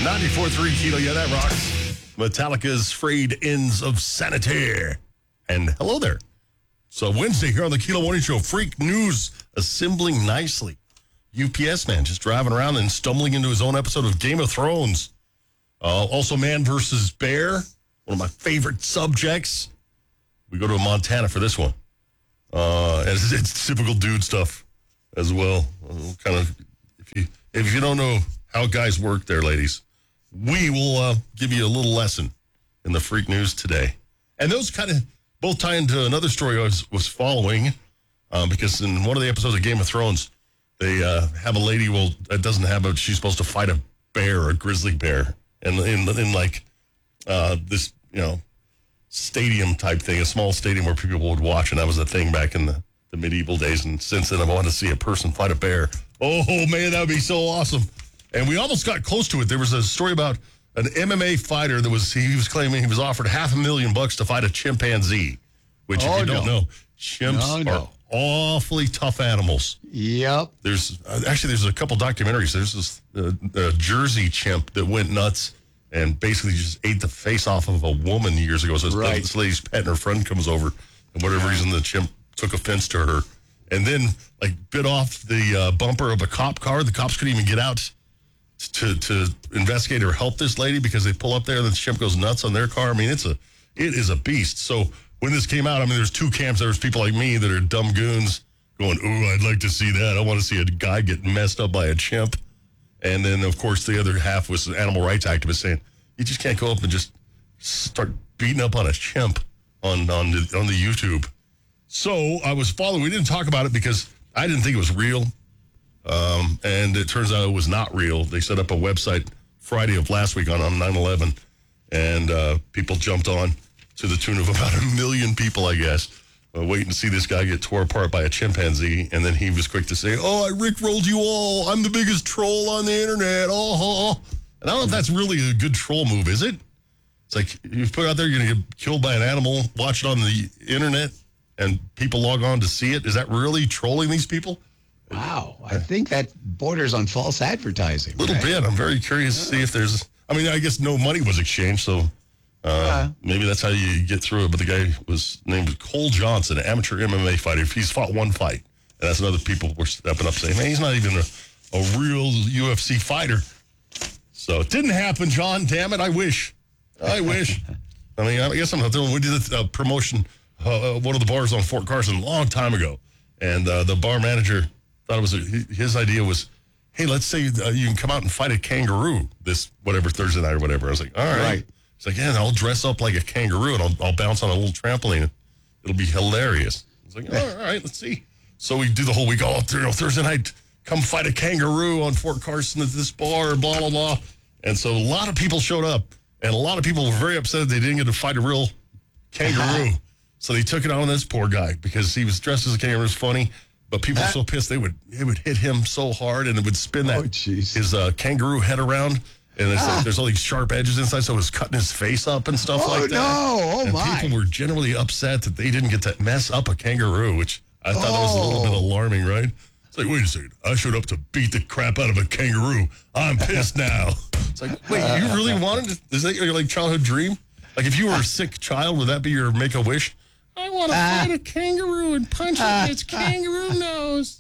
94.3 Kilo, yeah, that rocks. Metallica's Frayed Ends of Sanitaire. And hello there. So Wednesday here on the Kilo Morning Show, freak news assembling nicely. UPS man just driving around and stumbling into his own episode of Game of Thrones. Also man versus bear, one of my favorite subjects. We go to Montana for this one. And it's typical dude stuff as well. Kind of, if you don't know how guys work there, ladies, we will give you a little lesson in the freak news today. And those kind of both tie into another story I was following, because in one of the episodes of Game of Thrones, they have a lady, that doesn't have she's supposed to fight a bear, a grizzly bear, and in like this, stadium type thing, a small stadium where people would watch, and that was a thing back in the medieval days. And since then, I wanted to see a person fight a bear. Oh man, that would be so awesome. And we almost got close to it. There was a story about an MMA fighter he was claiming he was offered $500,000 to fight a chimpanzee, which if you don't know, chimps are awfully tough animals. Yep. There's a couple documentaries. There's this Jersey chimp that went nuts and basically just ate the face off of a woman years ago. So this lady's pet and her friend comes over, and whatever reason the chimp took offense to her, and then bit off the bumper of a cop car. The cops couldn't even get out to investigate or help this lady because they pull up there and the chimp goes nuts on their car. I mean, it is a beast. So when this came out, there's two camps. There was people like me that are dumb goons going, "Ooh, I'd like to see that. I want to see a guy get messed up by a chimp." And then, of course, the other half was animal rights activists saying, you just can't go up and just start beating up on a chimp on the YouTube. So I was following. We didn't talk about it because I didn't think it was real. And it turns out it was not real. They set up a website Friday of last week on 9/11, and people jumped on to the tune of about 1 million people, I guess, waiting to see this guy get tore apart by a chimpanzee. And then he was quick to say, "Oh, I rickrolled you all. I'm the biggest troll on the internet." Oh, and I don't know if that's really a good troll move, is it? It's like you put it out there, you're going to get killed by an animal, watch it on the internet, and people log on to see it. Is that really trolling these people? Wow. I think that borders on false advertising. A little bit. I'm very curious to see if there's... I guess no money was exchanged, so maybe that's how you get through it. But the guy was named Cole Johnson, an amateur MMA fighter. He's fought one fight. And that's another people were stepping up saying, man, he's not even a real UFC fighter. So it didn't happen, John. Damn it. I wish. I guess I'm not doing... We did a promotion, one of the bars on Fort Carson a long time ago. And the bar manager... thought it was his idea was, hey, let's say you can come out and fight a kangaroo this whatever Thursday night or whatever. I was like, all right. It's like, yeah, I'll dress up like a kangaroo and I'll bounce on a little trampoline. It'll be hilarious. It's like, all right, let's see. So we do the whole week. Thursday night, come fight a kangaroo on Fort Carson at this bar, blah, blah, blah. And so a lot of people showed up, and a lot of people were very upset that they didn't get to fight a real kangaroo. So they took it on this poor guy because he was dressed as a kangaroo. It was funny. But people were so pissed they would hit him so hard, and it would spin his kangaroo head around, and it's like there's all these sharp edges inside, so it was cutting his face up and stuff like that. Oh my! People were generally upset that they didn't get to mess up a kangaroo, which I thought that was a little bit alarming, right? It's like, wait a second, I showed up to beat the crap out of a kangaroo. I'm pissed now. It's like, wait, you really wanted to? Is that your childhood dream? Like if you were a sick child, would that be your make-a-wish? I want to fight a kangaroo and punch it in its kangaroo nose.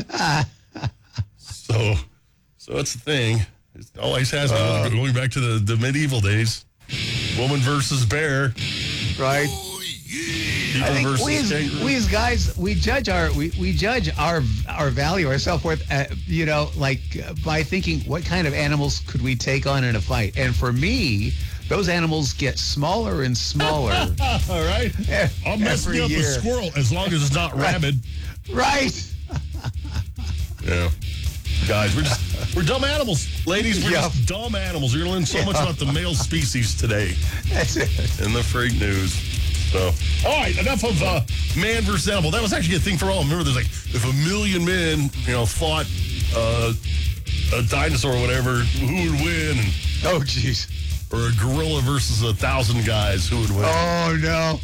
So that's the thing. It always has been going back to the medieval days. Woman versus bear. Right. Oh, yeah. I think we as guys, we judge our value, our self-worth, by thinking what kind of animals could we take on in a fight. And for me, those animals get smaller and smaller. All right. I'll mess me up a squirrel as long as it's not rabid. Right. Yeah. Guys, we're dumb animals. Ladies, we're just dumb animals. You're going to learn so much about the male species today. That's it. In the freak news. So, all right, enough of man versus animal. That was actually a thing for all. Remember, there's if 1 million men, fought a dinosaur or whatever, who would win? And, oh, jeez. Or a gorilla versus 1,000 guys, who would win? Oh, no.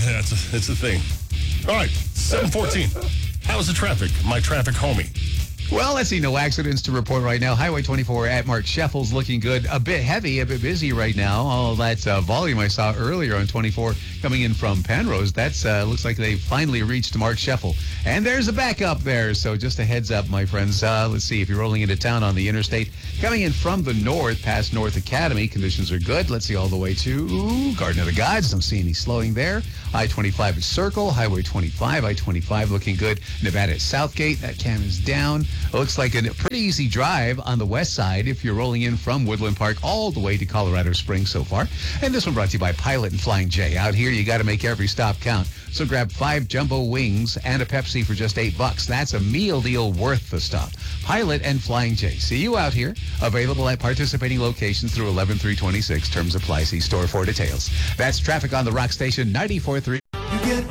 It's a thing. All right, 7:14. How's the traffic? My traffic homie. Well, let's see. No accidents to report right now. Highway 24 at Mark Scheffel's looking good. A bit heavy, a bit busy right now. All that volume I saw earlier on 24 coming in from Penrose. That's looks like they finally reached Mark Scheffel. And there's a backup there. So just a heads up, my friends. Let's see if you're rolling into town on the interstate. Coming in from the north past North Academy, conditions are good. Let's see all the way to Garden of the Gods. Don't see any slowing there. I-25 at Circle. Highway 25. I-25 looking good. Nevada at Southgate. That cam is down. It looks like a pretty easy drive on the west side if you're rolling in from Woodland Park all the way to Colorado Springs so far. And this one brought to you by Pilot and Flying J. Out here, you got to make every stop count. So grab 5 jumbo wings and a Pepsi for just $8. That's a meal deal worth the stop. Pilot and Flying J. See you out here. Available at participating locations through 11/3/26. Terms apply. See store for details. That's traffic on the Rock Station 94.3.